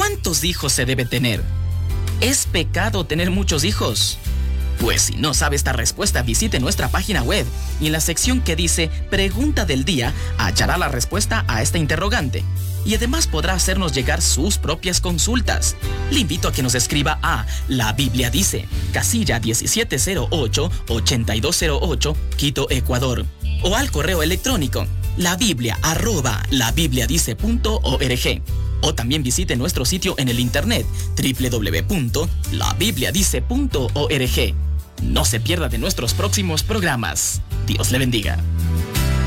¿Cuántos hijos se debe tener? ¿Es pecado tener muchos hijos? Pues si no sabe esta respuesta, visite nuestra página web y en la sección que dice Pregunta del Día hallará la respuesta a esta interrogante. Y además podrá hacernos llegar sus propias consultas. Le invito a que nos escriba a La Biblia Dice, casilla 1708-8208, Quito, Ecuador. O al correo electrónico labiblia@labibliadice.org. O también visite nuestro sitio en el internet www.labibliadice.org. No se pierda de nuestros próximos programas. Dios le bendiga.